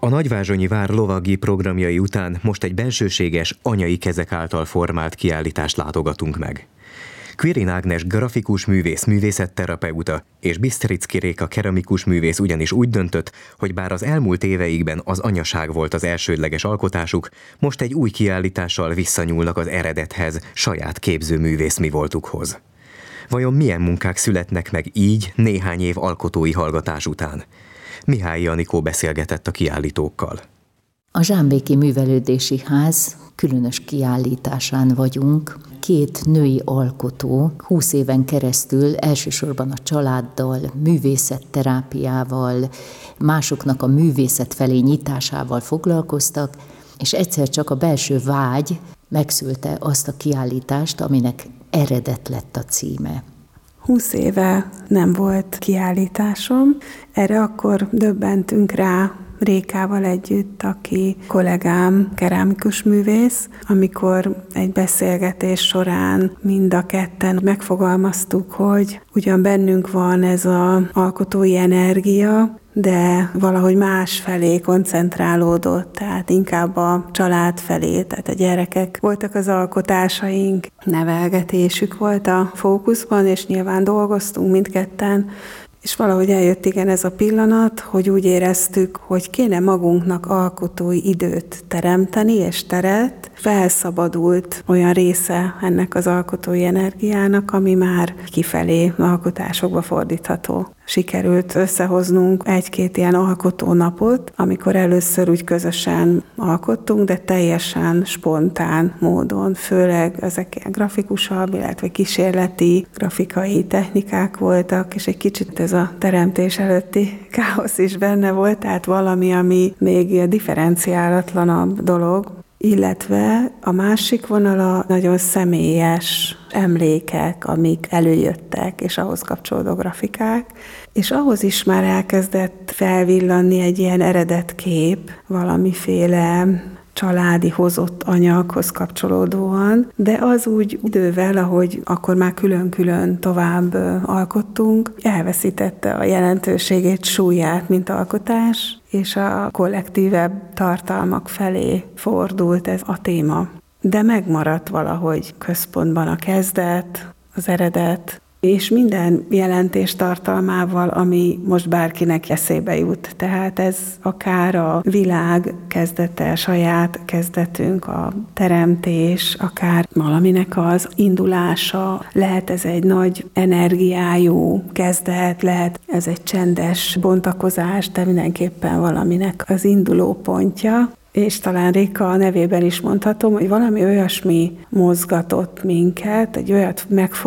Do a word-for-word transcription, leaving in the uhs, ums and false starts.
A Nagyvázsonyi vár lovagi programjai után most egy bensőséges, anyai kezek által formált kiállítást látogatunk meg. Quirin Ágnes grafikus művész, művészetterapeuta és Bisztricki Réka keramikus művész ugyanis úgy döntött, hogy bár az elmúlt éveikben az anyaság volt az elsődleges alkotásuk, most egy új kiállítással visszanyúlnak az eredethez, saját képzőművész mi voltukhoz. Vajon milyen munkák születnek meg így néhány év alkotói hallgatás után? Mihályi Anikó beszélgetett a kiállítókkal. A Zsámbéki Művelődési Ház különös kiállításán vagyunk. Két női alkotó húsz éven keresztül elsősorban a családdal, művészetterápiával, másoknak a művészet felé nyitásával foglalkoztak, és egyszer csak a belső vágy megszülte azt a kiállítást, aminek Eredet lett a címe. Húsz éve nem volt kiállításom, erre akkor döbbentünk rá Rékával együtt, aki kollégám, kerámikus művész, amikor egy beszélgetés során mind a ketten megfogalmaztuk, hogy ugyan bennünk van ez az alkotói energia, de valahogy más felé koncentrálódott, tehát inkább a család felé, tehát a gyerekek voltak az alkotásaink, nevelgetésük volt a fókuszban, és nyilván dolgoztunk mindketten, és valahogy eljött igen ez a pillanat, hogy úgy éreztük, hogy kéne magunknak alkotói időt teremteni és teret. Felszabadult olyan része ennek az alkotói energiának, ami már kifelé alkotásokba fordítható. Sikerült összehoznunk egy-két ilyen alkotónapot, amikor először úgy közösen alkottunk, de teljesen spontán módon, főleg ezek ilyen grafikusabb, illetve kísérleti grafikai technikák voltak, és egy kicsit ez a teremtés előtti káosz is benne volt, tehát valami, ami még differenciálatlanabb dolog. Illetve a másik vonala nagyon személyes emlékek, amik előjöttek, és ahhoz kapcsolódó grafikák, és ahhoz is már elkezdett felvillanni egy ilyen eredetkép, valamiféle családi hozott anyaghoz kapcsolódóan, de az úgy idővel, ahogy akkor már külön-külön tovább alkottunk, elveszítette a jelentőségét, súlyát, mint alkotás, és a kollektívebb tartalmak felé fordult ez a téma. De megmaradt valahogy központban a kezdet, az eredet, és minden jelentés tartalmával, ami most bárkinek eszébe jut. Tehát ez akár a világ kezdete, saját kezdetünk, a teremtés, akár valaminek az indulása, lehet ez egy nagy energiájú kezdet, lehet ez egy csendes bontakozás, de mindenképpen valaminek az induló pontja. És talán Réka nevében is mondhatom, hogy valami olyasmi mozgatott minket, egy olyat megfog